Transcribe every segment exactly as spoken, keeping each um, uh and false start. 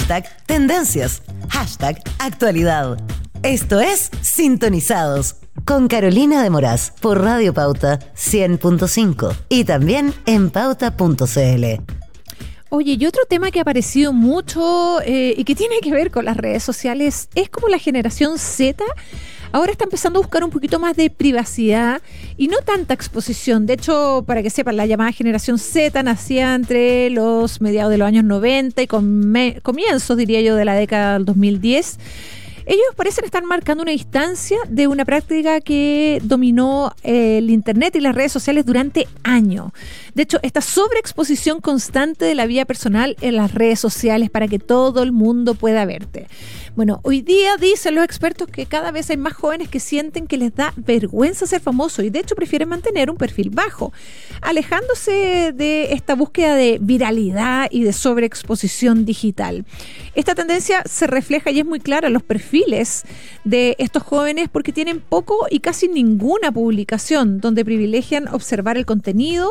Hashtag tendencias. Hashtag actualidad. Esto es Sintonizados con Carolina de Moraz por Radio Pauta cien punto cinco y también en pauta punto c l. Oye, y otro tema que ha aparecido mucho eh, y que tiene que ver con las redes sociales es como la generación Z ahora está empezando a buscar un poquito más de privacidad y no tanta exposición. De hecho, para que sepan, la llamada generación Z nacía entre los mediados de los años noventa y come- comienzos, diría yo, de la década del dos mil diez. Ellos parecen estar marcando una distancia de una práctica que dominó eh, el Internet y las redes sociales durante años. De hecho, esta sobreexposición constante de la vida personal en las redes sociales para que todo el mundo pueda verte. Bueno, hoy día dicen los expertos que cada vez hay más jóvenes que sienten que les da vergüenza ser famoso y de hecho prefieren mantener un perfil bajo, alejándose de esta búsqueda de viralidad y de sobreexposición digital. Esta tendencia se refleja y es muy clara en los perfiles de estos jóvenes porque tienen poco y casi ninguna publicación donde privilegian observar el contenido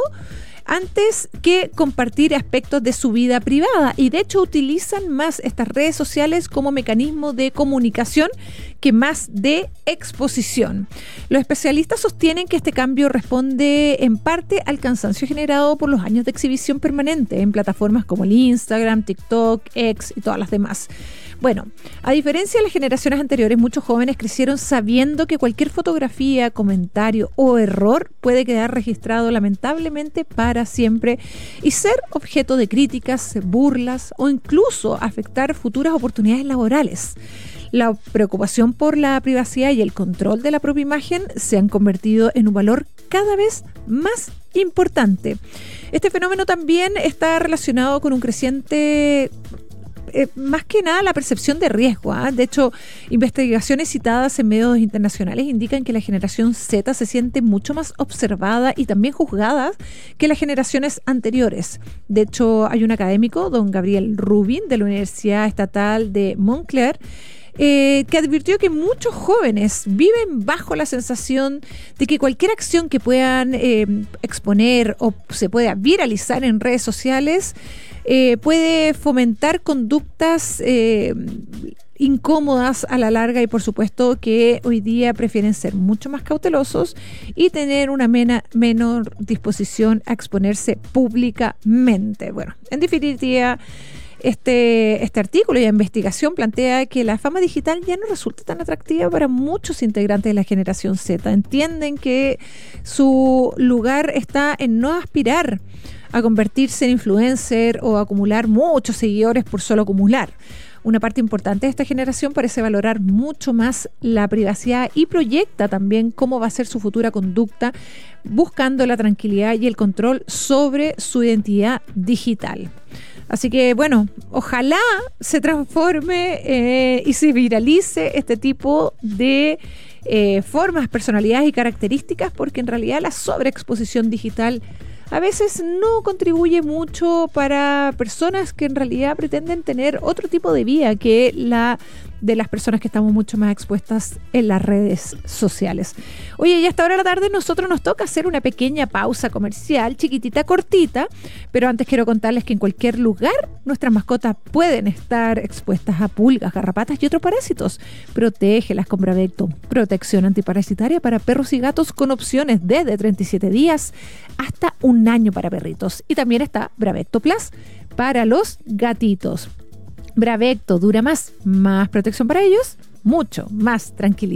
antes que compartir aspectos de su vida privada y de hecho utilizan más estas redes sociales como mecanismo de comunicación que más de exposición. Los especialistas sostienen que este cambio responde en parte al cansancio generado por los años de exhibición permanente en plataformas como el Instagram, TikTok, X y todas las demás. Bueno, a diferencia de las generaciones anteriores, muchos jóvenes crecieron sabiendo que cualquier fotografía, comentario o error puede quedar registrado lamentablemente para siempre y ser objeto de críticas, burlas o incluso afectar futuras oportunidades laborales. La preocupación por la privacidad y el control de la propia imagen se han convertido en un valor cada vez más importante. Este fenómeno también está relacionado con un creciente... Eh, más que nada la percepción de riesgo. ¿eh? De hecho, investigaciones citadas en medios internacionales indican que la generación Z se siente mucho más observada y también juzgada que las generaciones anteriores. De hecho, hay un académico, don Gabriel Rubin, de la Universidad Estatal de Montclair, Eh, que advirtió que muchos jóvenes viven bajo la sensación de que cualquier acción que puedan eh, exponer o se pueda viralizar en redes sociales eh, puede fomentar conductas eh, incómodas a la larga y por supuesto que hoy día prefieren ser mucho más cautelosos y tener una mena, menor disposición a exponerse públicamente. Bueno, en definitiva, Este, este artículo y la investigación plantea que la fama digital ya no resulta tan atractiva para muchos integrantes de la generación Z. Entienden que su lugar está en no aspirar a convertirse en influencer o acumular muchos seguidores por solo acumular. Una parte importante de esta generación parece valorar mucho más la privacidad y proyecta también cómo va a ser su futura conducta, buscando la tranquilidad y el control sobre su identidad digital. Así que, bueno, ojalá se transforme eh, y se viralice este tipo de eh, formas, personalidades y características, porque en realidad la sobreexposición digital a veces no contribuye mucho para personas que en realidad pretenden tener otro tipo de vida que la de las personas que estamos mucho más expuestas en las redes sociales. Oye, y hasta ahora de la tarde nosotros nos toca hacer una pequeña pausa comercial, chiquitita, cortita, pero antes quiero contarles que en cualquier lugar nuestras mascotas pueden estar expuestas a pulgas, garrapatas y otros parásitos. Protégelas con Bravecto, protección antiparasitaria para perros y gatos con opciones desde treinta y siete días hasta un año para perritos. Y también está Bravecto Plus para los gatitos. Bravecto dura más, más protección para ellos, mucho más tranquilidad.